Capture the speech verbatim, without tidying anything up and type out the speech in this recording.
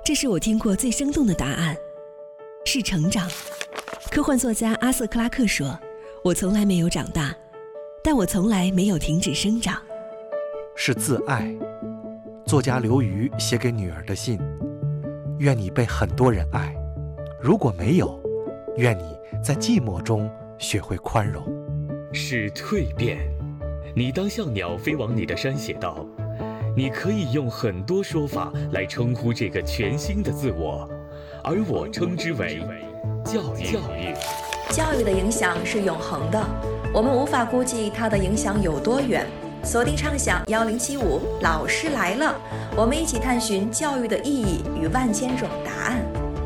这是我听过最生动的答案，是成长。科幻作家阿瑟·克拉克说，我从来没有长大，但我从来没有停止生长。 是自爱。作家刘瑜写给女儿的信，愿你被很多人爱，如果没有，愿你在寂寞中学会宽容。 是蜕变。你当像鸟飞往你的山写道，你可以用很多说法来称呼这个全新的自我，而我称之为教育。教育教育的影响是永恒的，我们无法估计它的影响有多远。锁定畅想幺零七五，老师来了，我们一起探寻教育的意义与万千种答案。